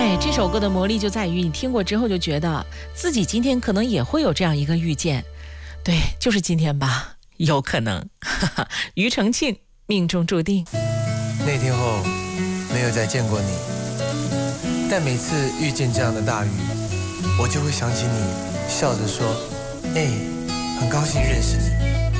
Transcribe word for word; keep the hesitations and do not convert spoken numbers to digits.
对，这首歌的魔力就在于你听过之后就觉得自己今天可能也会有这样一个遇见，对，就是今天吧，有可能。庾澄庆，命中注定。 那天后没有再见过你，但每次遇见这样的大雨，我就会想起你，笑着说：“哎，很高兴认识你。”